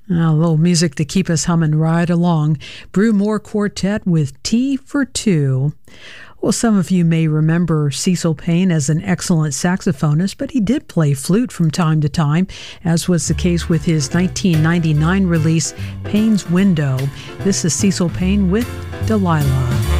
A little music to keep us humming right along. Brew Moore Quartet with Tea for Two. Well, some of you may remember Cecil Payne as an excellent saxophonist, but he did play flute from time to time, as was the case with his 1999 release, Payne's Window. This is Cecil Payne with Delilah.